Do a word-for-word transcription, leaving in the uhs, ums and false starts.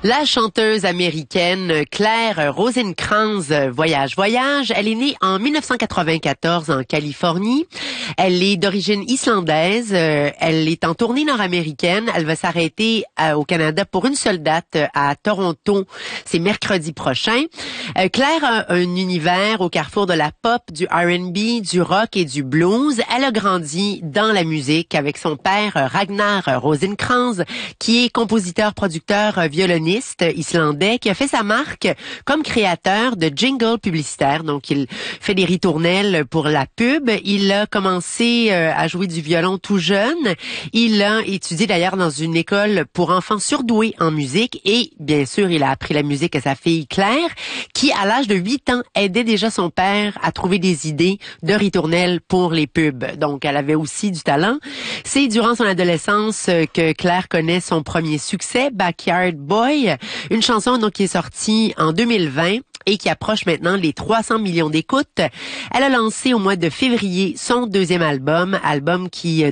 La chanteuse américaine Claire Rosinkranz Voyage Voyage, elle est née en mille neuf cent quatre-vingt-quatorze en Californie. Elle est d'origine islandaise. Elle est en tournée nord-américaine. Elle va s'arrêter au Canada pour une seule date à Toronto. C'est mercredi prochain. Claire a un univers au carrefour de la pop, du R and B, du rock et du blues. Elle a grandi dans la musique avec son père Ragnar Rosinkranz, qui est compositeur, producteur, violoniste islandais, qui a fait sa marque comme créateur de jingles publicitaires. Donc, il fait des ritournelles pour la pub. Il a commencé euh, à jouer du violon tout jeune. Il a étudié d'ailleurs dans une école pour enfants surdoués en musique et, bien sûr, il a appris la musique à sa fille Claire, qui, à l'âge de huit ans, aidait déjà son père à trouver des idées de ritournelles pour les pubs. Donc, elle avait aussi du talent. C'est durant son adolescence que Claire connaît son premier succès, Backyard Boy, une chanson donc qui est sortie en deux mille vingt et qui approche maintenant les trois cents millions d'écoutes. Elle a lancé au mois de février son deuxième album, album qui